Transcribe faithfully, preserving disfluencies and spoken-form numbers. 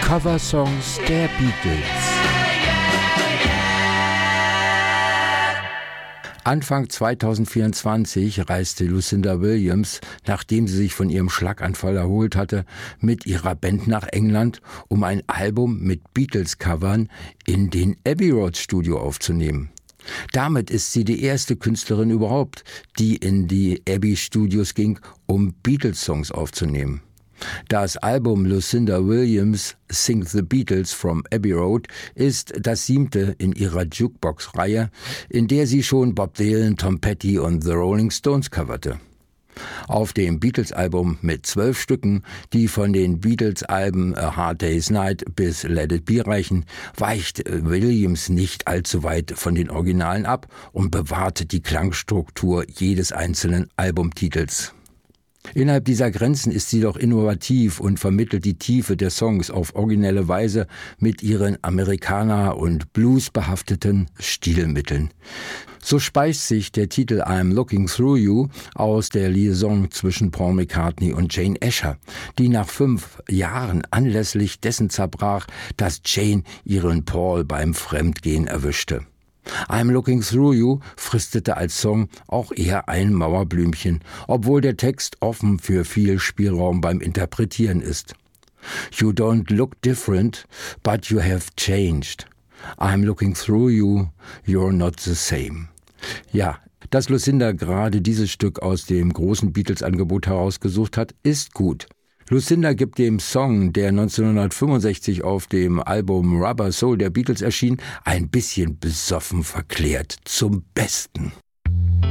Coversongs der Beatles. Anfang zweitausendvierundzwanzig reiste Lucinda Williams, nachdem sie sich von ihrem Schlaganfall erholt hatte, mit ihrer Band nach England, um ein Album mit Beatles-Covern in den Abbey Road Studio aufzunehmen. Damit ist sie die erste Künstlerin überhaupt, die in die Abbey Studios ging, um Beatles-Songs aufzunehmen. Das Album Lucinda Williams Sing the Beatles from Abbey Road ist das siebte in ihrer Jukebox-Reihe, in der sie schon Bob Dylan, Tom Petty und The Rolling Stones coverte. Auf dem Beatles-Album mit zwölf Stücken, die von den Beatles-Alben A Hard Day's Night bis Let It Be reichen, weicht Williams nicht allzu weit von den Originalen ab und bewahrte die Klangstruktur jedes einzelnen Albumtitels. Innerhalb dieser Grenzen ist sie doch innovativ und vermittelt die Tiefe der Songs auf originelle Weise mit ihren Amerikaner- und Blues-behafteten Stilmitteln. So speist sich der Titel I'm Looking Through You aus der Liaison zwischen Paul McCartney und Jane Asher, die nach fünf Jahren anlässlich dessen zerbrach, dass Jane ihren Paul beim Fremdgehen erwischte. I'm Looking Through You fristete als Song auch eher ein Mauerblümchen, obwohl der Text offen für viel Spielraum beim Interpretieren ist. You don't look different, but you have changed. I'm looking through you, you're not the same. Ja, dass Lucinda gerade dieses Stück aus dem großen Beatles-Angebot herausgesucht hat, ist gut. Lucinda gibt dem Song, der neunzehnhundertfünfundsechzig auf dem Album Rubber Soul der Beatles erschien, ein bisschen besoffen verklärt zum Besten.